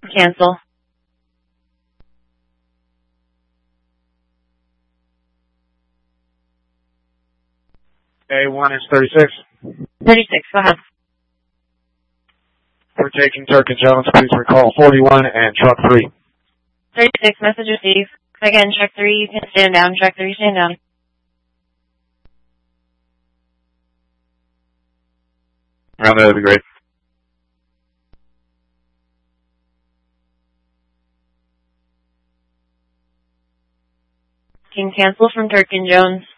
Cancel. A1 is 36. 36, go ahead. We're taking Turk and Jones. Please recall 41 and truck 3. 36, message received. Again, truck 3, you can stand down. Truck 3, stand down. Around there, that'd be great. Can cancel from Turk and Jones.